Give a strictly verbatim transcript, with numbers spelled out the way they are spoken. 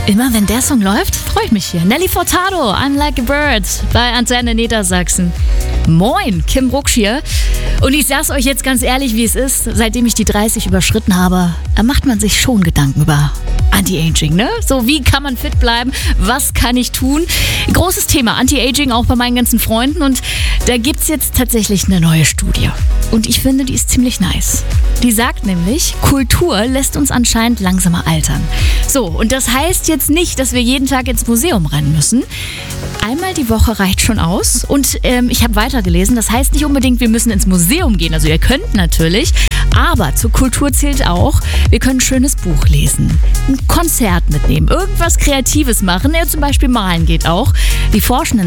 Immer wenn der Song läuft, freue ich mich hier. Nelly Furtado, I'm Like a Bird bei Antenne Niedersachsen. Moin, Kim Brucksch hier. Und ich sag's euch jetzt ganz ehrlich, wie es ist. Seitdem ich die dreißig überschritten habe, macht man sich schon Gedanken über Anti-Aging, ne? So, wie kann man fit bleiben? Was kann ich tun? Großes Thema, Anti-Aging auch bei meinen ganzen Freunden. Und da gibt's jetzt tatsächlich eine neue Studie. Und ich finde, die ist ziemlich nice. Die sagt nämlich, Kultur lässt uns anscheinend langsamer altern. So, und das heißt jetzt nicht, dass wir jeden Tag ins Museum rennen müssen. Einmal die Woche reicht schon aus. Und ähm, ich habe weitergelesen, das heißt nicht unbedingt, wir müssen ins Museum gehen. Also ihr könnt natürlich, aber zur Kultur zählt auch, wir können ein schönes Buch lesen, ein Konzert mitnehmen, irgendwas Kreatives machen. Ja, zum Beispiel malen geht auch. Die Forschenden